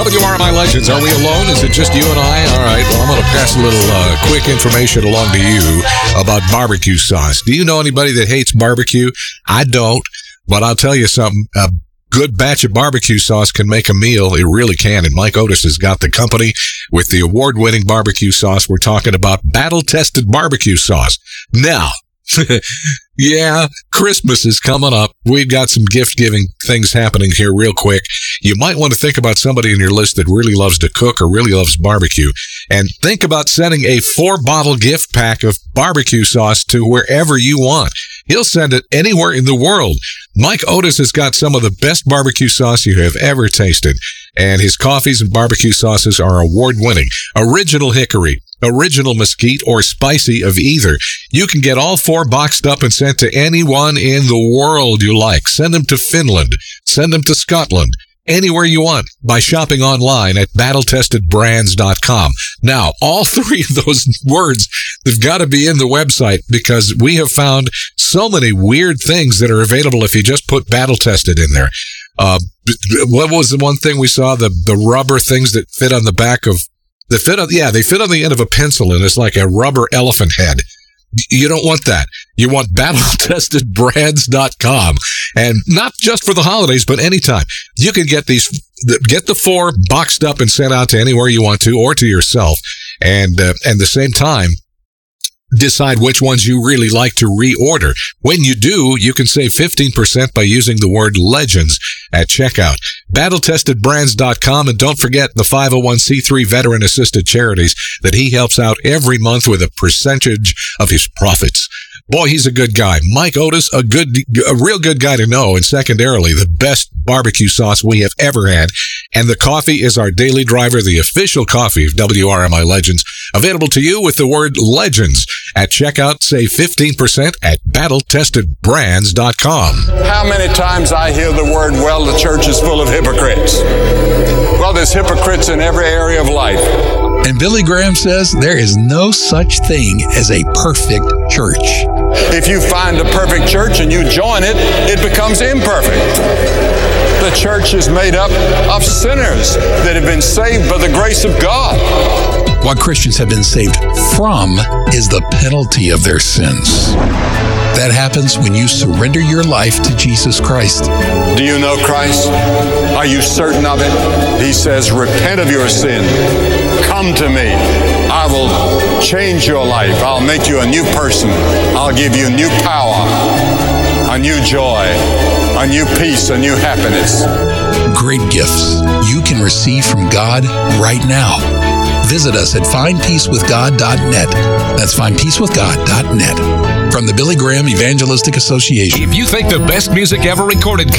WRMI Legends, are we alone? Is it just you and I? All right, well, I'm going to pass a little quick information along to you about barbecue sauce. Do you know anybody that hates barbecue? I don't, but I'll tell you something. A good batch of barbecue sauce can make a meal. It really can, and Mike Otis has got the company with the award-winning barbecue sauce. We're talking about battle-tested barbecue sauce. Now, yeah, Christmas is coming up. We've got some gift-giving things happening here real quick. You might want to think about somebody in your list that really loves to cook or really loves barbecue, and think about sending a 4-bottle gift pack of barbecue sauce to wherever you want. He'll send it anywhere in the world. Mike Otis has got some of the best barbecue sauce you have ever tasted, and his coffees and barbecue sauces are award-winning. Original hickory, original mesquite, or spicy of either. You can get all 4 boxed up and sent to anyone in the world you like. Send them to Finland. Send them to Scotland. Anywhere you want by shopping online at battletestedbrands.com. Now, all 3 of those words have got to be in the website because we have found so many weird things that are available if you just put battle tested in there. What was the one thing we saw? The rubber things that fit on the back of they fit on the end of a pencil, and it's like a rubber elephant head. You don't want that. You want battletestedbrands.com, and not just for the holidays, but anytime. You can get the 4 boxed up and sent out to anywhere you want to, or to yourself, and the same time, decide which ones you really like to reorder. When you do, you can save 15% by using the word legends at checkout. BattleTestedBrands.com, and don't forget the 501c3 veteran-assisted charities that he helps out every month with a percentage of his profits. Boy, he's a good guy. Mike Otis, a real good guy to know, and secondarily, the best barbecue sauce we have ever had. And the coffee is our daily driver, the official coffee of WRMI Legends. Available to you with the word legends at checkout. Save 15% at battletestedbrands.com. How many times I hear the word, well, the church is full of hypocrites. Well, there's hypocrites in every area of life. And Billy Graham says there is no such thing as a perfect church. If you find a perfect church and you join it, it becomes imperfect. The church is made up of sinners that have been saved by the grace of God. What Christians have been saved from is the penalty of their sins. That happens when you surrender your life to Jesus Christ. Do you know Christ? Are you certain of it? He says, repent of your sin. Come to me. I will change your life. I'll make you a new person. I'll give you new power, a new joy, a new peace, a new happiness. Great gifts you can receive from God right now. Visit us at findpeacewithgod.net. That's findpeacewithgod.net. From the Billy Graham Evangelistic Association. If you think the best music ever recorded